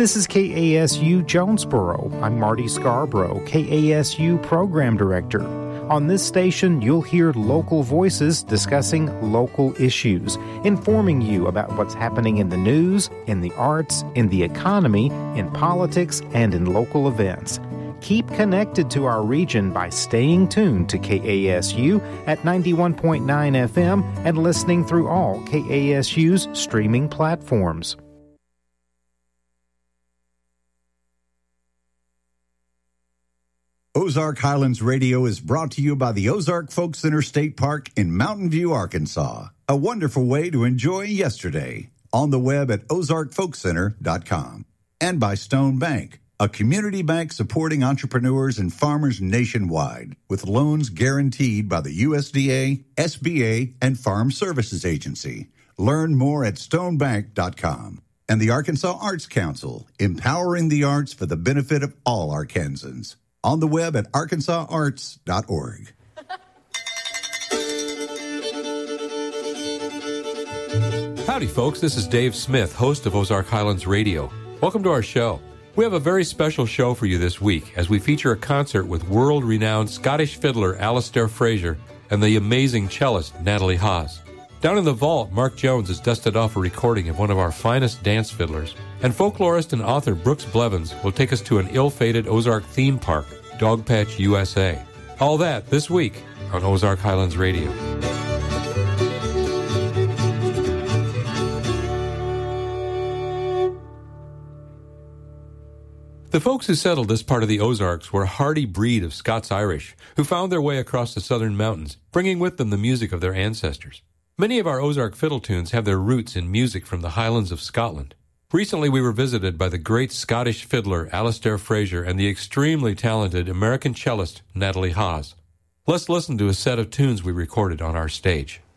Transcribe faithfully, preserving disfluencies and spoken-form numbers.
This is K A S U Jonesboro. I'm Marty Scarborough, K A S U Program Director. On this station, you'll hear local voices discussing local issues, informing you about what's happening in the news, in the arts, in the economy, in politics, and in local events. Keep connected to our region by staying tuned to K A S U at ninety-one point nine F M and listening through all K A S U's streaming platforms. Ozark Highlands Radio is brought to you by the Ozark Folk Center State Park in Mountain View, Arkansas. A wonderful way to enjoy yesterday. On the web at ozark folk center dot com. And by Stone Bank, a community bank supporting entrepreneurs and farmers nationwide with loans guaranteed by the U S D A, S B A, and Farm Services Agency. Learn more at stone bank dot com. And the Arkansas Arts Council, empowering the arts for the benefit of all Arkansans. On the web at arkansas arts dot org. Howdy, folks. This is Dave Smith, host of Ozark Highlands Radio. Welcome to our show. We have a very special show for you this week as we feature a concert with world-renowned Scottish fiddler Alistair Fraser and the amazing cellist Natalie Haas. Down in the vault, Mark Jones has dusted off a recording of one of our finest dance fiddlers, and folklorist and author Brooks Blevins will take us to an ill-fated Ozark theme park, Dogpatch, U S A. All that this week on Ozark Highlands Radio. The folks who settled this part of the Ozarks were a hardy breed of Scots-Irish who found their way across the southern mountains, bringing with them the music of their ancestors. Many of our Ozark fiddle tunes have their roots in music from the Highlands of Scotland. Recently, we were visited by the great Scottish fiddler Alistair Fraser and the extremely talented American cellist Natalie Haas. Let's listen to a set of tunes we recorded on our stage.